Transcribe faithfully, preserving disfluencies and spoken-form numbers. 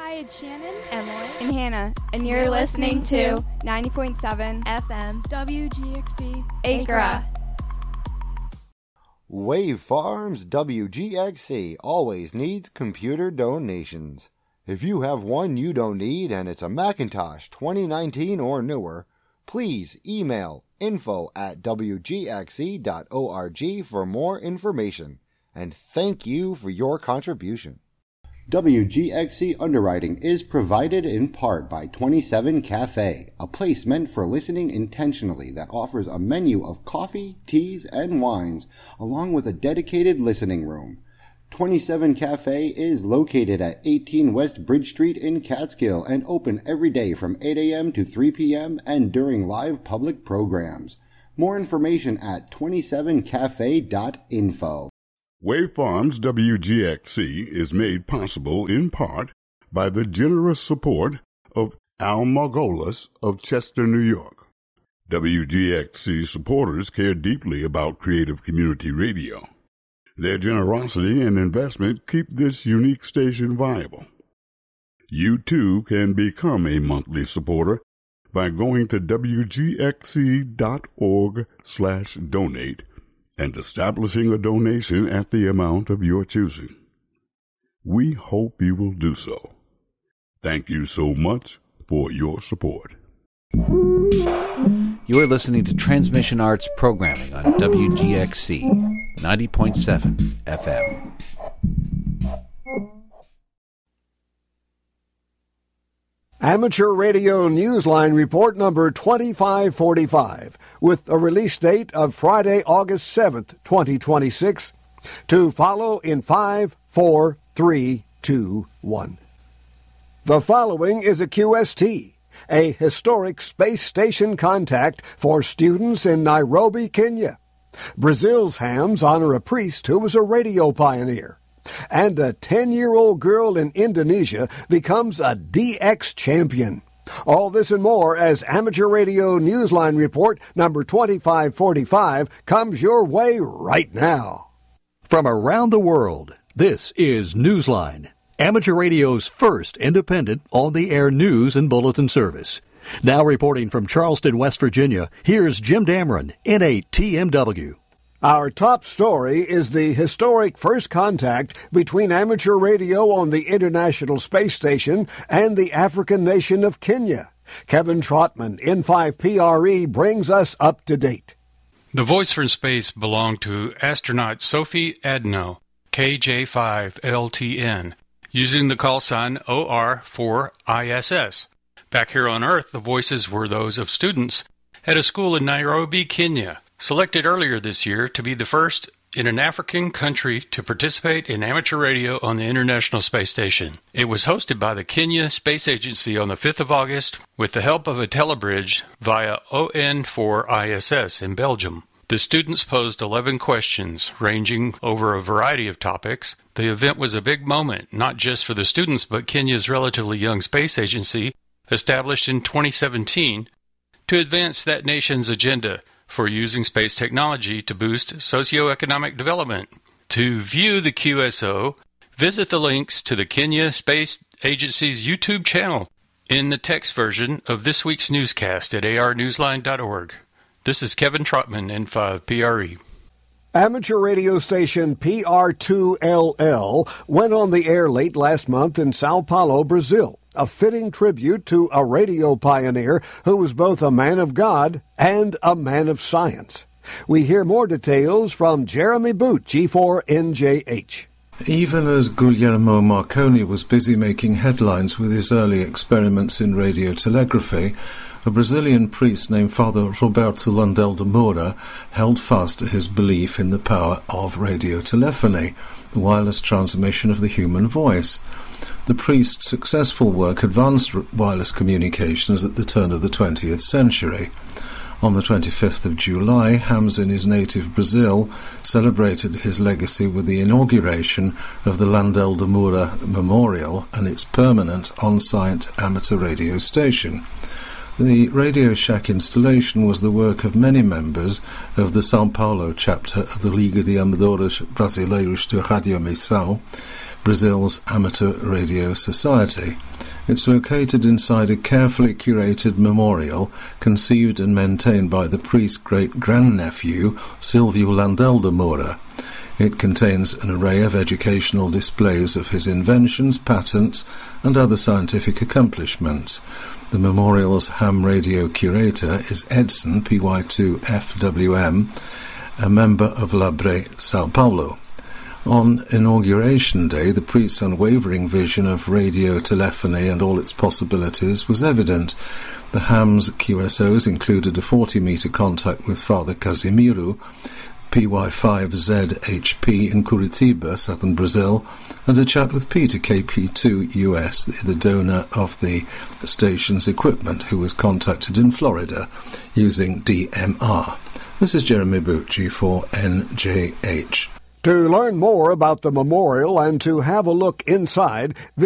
Hi, it's Shannon, Emily, and Hannah, and you're, you're listening, listening to ninety point seven F M W G X C Acra. Wave Farms W G X C always needs computer donations. If you have one you don't need and it's a Macintosh twenty nineteen or newer, please email info at w g x c dot org for more information. And thank you for your contribution. W G X C underwriting is provided in part by twenty-seven Cafe, a place meant for listening intentionally that offers a menu of coffee, teas, and wines, along with a dedicated listening room. twenty-seven Cafe is located at eighteen West Bridge Street in Catskill and open every day from eight a.m. to three p.m. and during live public programs. More information at twenty-seven cafe dot info. Wave Farms W G X C is made possible in part by the generous support of Al Margolis of Chester, New York. W G X C supporters care deeply about creative community radio. Their generosity and investment keep this unique station viable. You, too, can become a monthly supporter by going to w g x c dot org slash donate and establishing a donation at the amount of your choosing. We hope you will do so. Thank you so much for your support. You are listening to Transmission Arts programming on W G X C ninety point seven F M. Amateur Radio Newsline Report number twenty-five forty-five, with a release date of Friday, August seventh, twenty twenty-six, to follow in five, four, three, two, one. The following is a Q S T, a historic space station contact for students in Nairobi, Kenya. Brazil's hams honor a priest who was a radio pioneer. And a ten-year-old girl in Indonesia becomes a D X champion. All this and more as Amateur Radio Newsline Report number twenty-five forty-five comes your way right now. From around the world, this is Newsline, Amateur Radio's first independent on-the-air news and bulletin service. Now reporting from Charleston, West Virginia, here's Jim Dameron, N eight T M W. Our top story is the historic first contact between amateur radio on the International Space Station and the African nation of Kenya. Kevin Trotman, N five P R E, brings us up to date. The voice from space belonged to astronaut Sophie Adno, K J five L T N, using the call sign O R four I S S. Back here on Earth, the voices were those of students at a school in Nairobi, Kenya, selected earlier this year to be the first in an African country to participate in amateur radio on the International Space Station. It was hosted by the Kenya Space Agency on the fifth of August with the help of a telebridge via O N four I S S in Belgium. The students posed eleven questions, ranging over a variety of topics. The event was a big moment, not just for the students, but Kenya's relatively young space agency, established in twenty seventeen, to advance that nation's agenda for using space technology to boost socioeconomic development. To view the Q S O, visit the links to the Kenya Space Agency's YouTube channel in the text version of this week's newscast at a r newsline dot org. This is Kevin Trotman, N five P R E. Amateur radio station P R two L L went on the air late last month in Sao Paulo, Brazil. A fitting tribute to a radio pioneer who was both a man of God and a man of science. We hear more details from Jeremy Boot, G four N J H. Even as Guglielmo Marconi was busy making headlines with his early experiments in radiotelegraphy, a Brazilian priest named Father Roberto Landel de Moura held fast to his belief in the power of radiotelephony, the wireless transmission of the human voice. The priest's successful work advanced wireless communications at the turn of the twentieth century. On the twenty-fifth of July, Hams in his native Brazil celebrated his legacy with the inauguration of the Landel de Moura Memorial and its permanent on-site amateur radio station. The Radio Shack installation was the work of many members of the São Paulo chapter of the Liga de Amadores Brasileiros de Radio Missão, Brazil's amateur radio society. It's located inside a carefully curated memorial conceived and maintained by the priest's great-grandnephew, Silvio Landel de Moura. It contains an array of educational displays of his inventions, patents, and other scientific accomplishments. The memorial's ham radio curator is Edson, P Y two F W M, a member of Labre, Sao Paulo. On Inauguration Day, the priest's unwavering vision of radio telephony and all its possibilities was evident. The ham's Q S Os included a forty-metre contact with Father Casimiro, P Y five Z H P in Curitiba, southern Brazil, and a chat with Peter, K P two U S, the donor of the station's equipment, who was contacted in Florida using D M R. This is Jeremy Bucci for N J H. To learn more about the memorial and to have a look inside,